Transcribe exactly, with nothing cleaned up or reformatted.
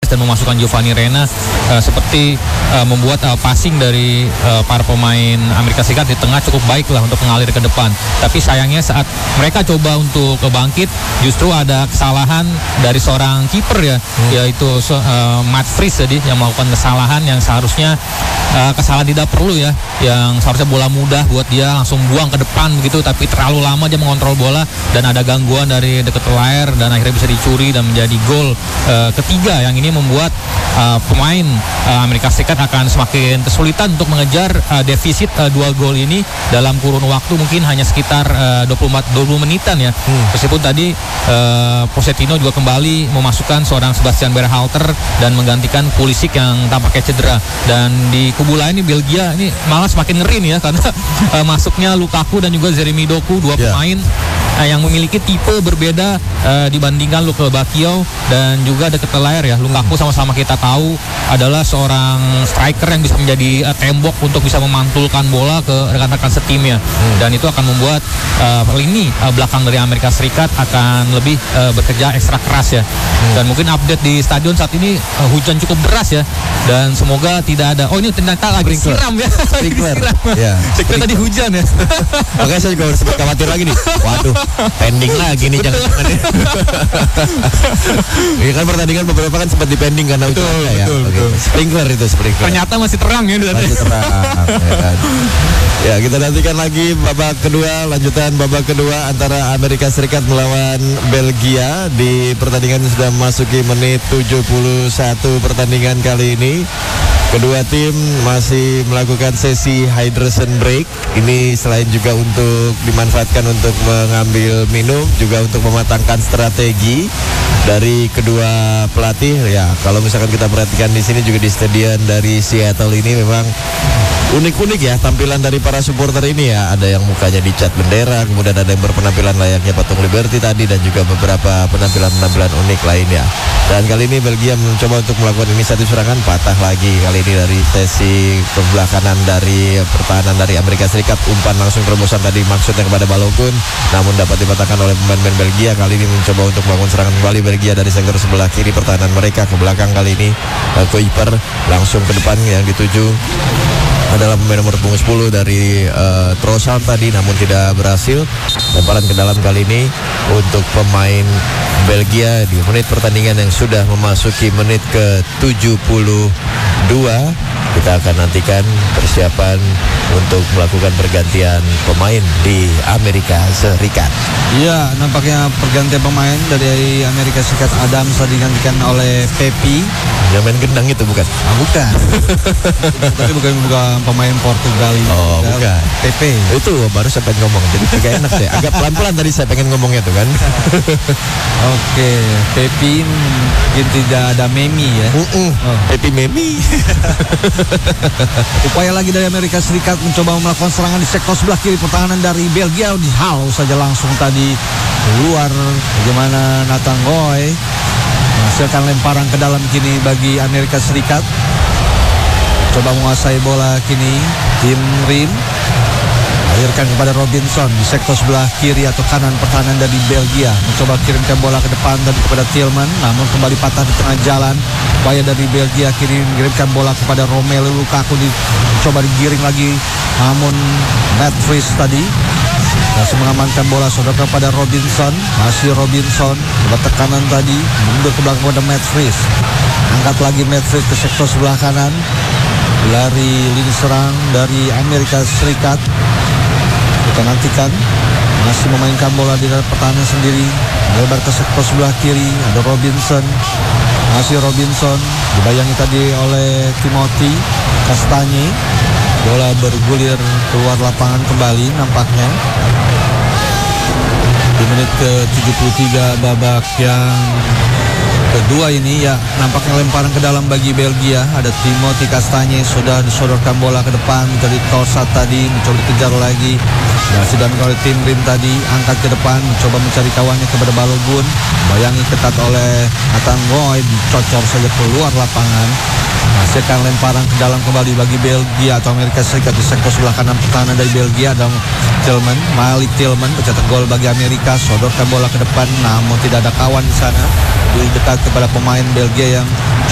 dan memasukkan Giovanni Reyna uh, seperti uh, membuat uh, passing dari uh, para pemain Amerika Serikat di tengah cukup baik lah untuk mengalir ke depan. Tapi sayangnya saat mereka coba untuk bangkit, justru ada kesalahan dari seorang kiper ya, hmm. yaitu uh, Matt Fries tadi yang melakukan kesalahan yang seharusnya uh, kesalahan tidak perlu ya, yang seharusnya bola mudah buat dia langsung buang ke depan begitu, tapi terlalu lama dia mengontrol bola dan ada gangguan dari dekat layar dan akhirnya bisa dicuri dan menjadi gol uh, ketiga yang ini membuat uh, pemain uh, Amerika Serikat akan semakin kesulitan untuk mengejar uh, defisit uh, dua gol ini dalam kurun waktu mungkin hanya sekitar uh, dua puluh empat dua puluh menitan ya. Hmm. Meskipun tadi uh, Pochettino juga kembali memasukkan seorang Sebastian Berhalter dan menggantikan Pulisic yang tampaknya cedera. Dan di kubu lain ini Belgia ini malah semakin ngeri nih ya karena uh, masuknya Lukaku dan juga Jeremy Doku, dua yeah. pemain uh, yang memiliki tipe berbeda uh, dibandingkan Luke Bakio dan juga dekat layar ya. Lukaku sama-sama kita tahu adalah seorang striker yang bisa menjadi uh, tembok untuk bisa memantulkan bola ke rekan-rekan setimnya. Hmm. Dan itu akan membuat uh, lini uh, belakang dari Amerika Serikat akan lebih uh, bekerja ekstra keras ya. Hmm. Dan mungkin update di stadion saat ini uh, hujan cukup deras ya. Dan semoga tidak ada. Oh ini ternyata lagi siram ya. Sprinkler. Ya. Sprinkler tadi hujan ya. Makanya saya juga sempat khawatir lagi nih. Waduh, pending lagi nih jangan-jangan. Iya kan pertandingan beberapa kan sempat dipending karena hujan ya. Betul, Oke. betul. Sprinkler itu sprinkler. Ternyata masih terang ya. Masih terang. Ya, kan? Ya kita nantikan lagi babak kedua, lanjutan babak kedua antara Amerika Serikat melawan Belgia di pertandingan yang sudah memasuki menit tujuh puluh satu pertandingan kali ini. Kedua tim masih melakukan sesi hydration break. Ini selain juga untuk dimanfaatkan untuk mengambil minum, juga untuk mematangkan strategi dari kedua pelatih. Ya, kalau misalkan kita perhatikan di sini juga di stadion dari Seattle ini memang unik-unik ya tampilan dari para supporter ini ya. Ada yang mukanya dicat bendera, kemudian ada yang berpenampilan layaknya patung Liberty tadi, dan juga beberapa penampilan-penampilan unik lainnya. Dan kali ini Belgia mencoba untuk melakukan inisiatif serangan, patah lagi kali ini dari sesi sebelah kanan dari pertahanan dari Amerika Serikat. Umpan langsung terobosan tadi maksudnya kepada Balogun, namun dapat dipatahkan oleh pemain-pemain Belgia. Kali ini mencoba untuk melakukan serangan kembali Belgia dari sektor sebelah kiri pertahanan mereka ke belakang. Kali ini uh, Kuiper langsung ke depan yang dituju adalah pemain nomor punggung sepuluh dari uh, Trossard tadi, namun tidak berhasil. Lemparan ke dalam kali ini untuk pemain Belgia di menit pertandingan yang sudah memasuki menit ke tujuh puluh dua. Kita akan nantikan persiapan untuk melakukan pergantian pemain di Amerika Serikat. Iya, nampaknya pergantian pemain dari Amerika Serikat. Adams tadi digantikan oleh Pepi. Yang main gendang itu bukan? Ah, bukan. Tapi bukan, bukan pemain Portugal ini. Oh, bukan. Pepe. Itu baru saya pengen ngomong, jadi agak enak deh. Agak pelan-pelan tadi saya pengen ngomongnya tuh kan. Oke, Pepi mungkin tidak ada Memi ya. Uh-uh. Oh. Pepi Memi. Upaya lagi dari Amerika Serikat mencoba melakukan serangan di sektor sebelah kiri pertahanan dari Belgia. Dihalau saja langsung tadi keluar. Bagaimana Nathan Roy menghasilkan lemparan ke dalam kini bagi Amerika Serikat. Coba menguasai bola kini tim Rim. Alirkan kepada Robinson di sektor sebelah kiri atau kanan pertahanan dari Belgia. Mencoba kirimkan bola ke depan tadi kepada Tillman, namun kembali patah di tengah jalan. Upaya dari Belgia kini mengirimkan bola kepada Romelu Lukaku, dicoba digiring lagi, namun Matt Fries tadi masih mengamankan bola, saudara kepada Robinson. Masih Robinson, coba tekanan tadi, mundur ke belakang kepada Matt Fries. Angkat lagi Matt Fries ke sektor sebelah kanan. Lari lini serang dari Amerika Serikat. Kita nantikan masih memainkan bola di dalam pertahanan sendiri, melebar ke sektor sebelah kiri. Ada Robinson, masih Robinson, dibayangi tadi oleh Timothy Castagne. Bola bergulir keluar lapangan kembali nampaknya di menit ke tujuh puluh tiga babak yang kedua ini ya. Nampaknya lemparan ke dalam bagi Belgia. Ada Timothy Castagne, sudah disodorkan bola ke depan dari Trossard tadi, mencoba dikejar lagi. Masih dan oleh tim Rim tadi, angkat ke depan, mencoba mencari kawannya kepada Balogun. Bayangi ketat oleh Nathan Roy, dicocor saja keluar lapangan. Hasilkan lemparan ke dalam kembali bagi Belgia atau Amerika Serikat di sektor sebelah kanan pertahanan dari Belgia. Ada Tillman, Malik Tillman pencetak gol bagi Amerika, sodorkan bola ke depan, namun tidak ada kawan di sana. Lebih dekat kepada pemain Belgia yang